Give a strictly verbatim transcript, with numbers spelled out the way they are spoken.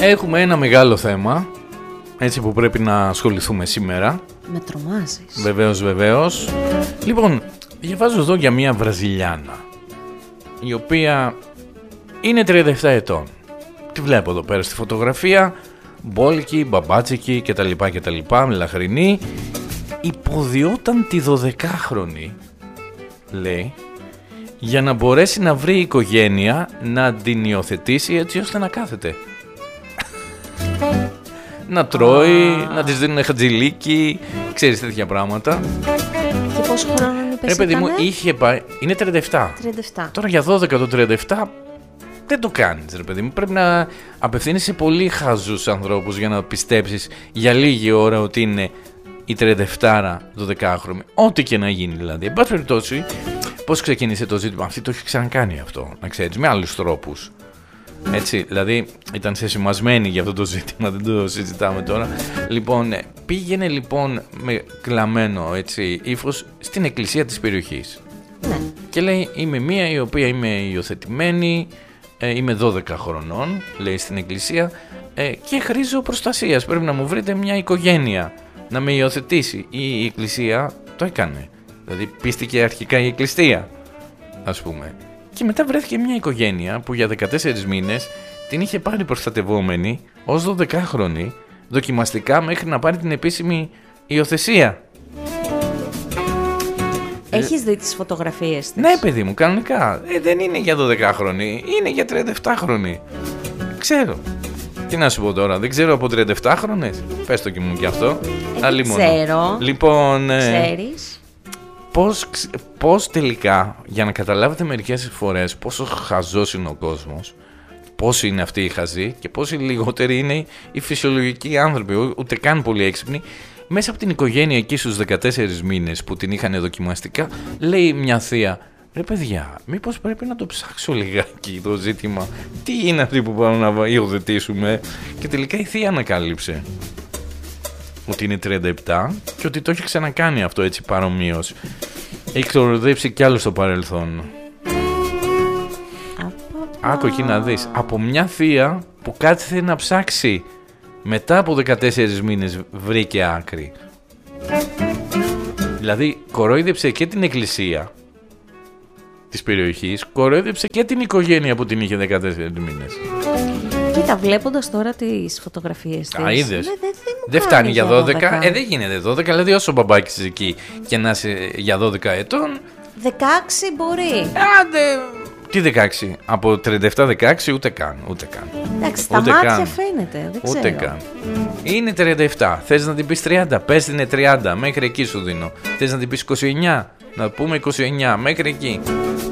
Έχουμε ένα μεγάλο θέμα, έτσι, που πρέπει να ασχοληθούμε σήμερα. Με τρομάζεις. Βεβαίως, βεβαίως. Λοιπόν, διαβάζω εδώ για μια Βραζιλιάνα, η οποία είναι τριάντα επτά ετών. Τη βλέπω εδώ πέρα στη φωτογραφία, μπόλικη, μπαμπάτσικη κτλ, κτλ, μελαχρινή. Υποδιόταν τη δωδεκάχρονη, λέει, για να μπορέσει να βρει οικογένεια να την υιοθετήσει, έτσι ώστε να κάθεται. Να τρώει, ah. να της δίνουν χατζηλίκι, ξέρεις, τέτοια πράγματα. Και πόσο χρόνο είναι, Ρε παιδί μου, είχε πάει, είναι τριάντα επτά. τριάντα επτά. Τώρα για δώδεκα το τριάντα επτά δεν το κάνεις, ρε παιδί μου. Πρέπει να απευθύνεις σε πολύ χαζούς ανθρώπους για να πιστέψεις για λίγη ώρα ότι είναι η τριάντα επτάρα δωδεκάχρονη. Ό,τι και να γίνει δηλαδή. Εν πάση περιπτώσει, πώς ξεκίνησε το ζήτημα? Αυτή το έχει ξανακάνει αυτό, να ξέρεις, με άλλους τρόπους. Έτσι, δηλαδή ήταν σεσημασμένη για αυτό το ζήτημα, δεν το συζητάμε τώρα. Λοιπόν, πήγαινε λοιπόν με κλαμμένο, έτσι, ύφος στην εκκλησία της περιοχής. Ναι. Και λέει, είμαι μία η οποία είμαι υιοθετημένη, ε, είμαι δώδεκα χρονών, λέει στην εκκλησία, ε, και χρήζω προστασίας. Πρέπει να μου βρείτε μια οικογένεια να με υιοθετήσει. Η, η εκκλησία το έκανε. Δηλαδή πίστηκε αρχικά η εκκλησία, ας πούμε. Και μετά βρέθηκε μια οικογένεια που για δεκατέσσερις μήνες την είχε πάρει προστατευόμενη ως δωδεκάχρονη, δοκιμαστικά, μέχρι να πάρει την επίσημη υιοθεσία. Έχεις δει τις φωτογραφίες της? Ναι, παιδί μου, κανονικά. Ε, δεν είναι για δωδεκάχρονη, είναι για τριάντα επτάχρονη. Ξέρω. Τι να σου πω τώρα, δεν ξέρω από τριάντα επτάχρονες. Πες το και μου κι αυτό. Ε, ξέρω. Λοιπόν, ε, ξέρεις. Πώς, πώς τελικά, για να καταλάβετε μερικές φορές πόσο χαζός είναι ο κόσμος, πόσοι είναι αυτοί οι χαζοί και πόσοι λιγότεροι είναι οι φυσιολογικοί άνθρωποι, ούτε καν πολύ έξυπνοι, μέσα από την οικογένεια εκεί στους δεκατέσσερις μήνες που την είχαν δοκιμαστικά, λέει μια θεία, ρε παιδιά, μήπως πρέπει να το ψάξω λιγάκι το ζήτημα, τι είναι αυτοί που πάμε να υιοθετήσουμε? Και τελικά η θεία ανακάλυψε ότι είναι τριάντα επτά και ότι το έχει ξανακάνει αυτό, έτσι, παρομοίως. Έχει ξοροδέψει κι άλλο στο παρελθόν. Άκου εκεί να δεις. Από μια θεία που κάθισε να ψάξει, μετά από δεκατέσσερις μήνες βρήκε άκρη. Δηλαδή κορόιδεψε και την εκκλησία της περιοχής, κορόιδεψε και την οικογένεια που την είχε δεκατέσσερις μήνες. Κοίτα, βλέποντας τώρα τις φωτογραφίες της, Α, είδες. Δεν, δεν, δεν φτάνει για δώδεκα. δώδεκα. Ε, δεν γίνεται δώδεκα, δηλαδή όσο μπαμπάκης εκεί και να είσαι για δώδεκα ετών. δεκαέξι μπορεί. Άντε, τι δεκαέξι? Από τριάντα επτά δεκαέξι ούτε καν, ούτε καν. Εντάξει, τα μάτια καν. Φαίνεται, δεν ούτε ξέρω. Καν. Είναι τριάντα επτά, θες να την πεις τριάντα, πες την είναι τριάντα, μέχρι εκεί σου δίνω. Θες να την πεις είκοσι εννιά, να πούμε είκοσι εννιά, μέχρι εκεί.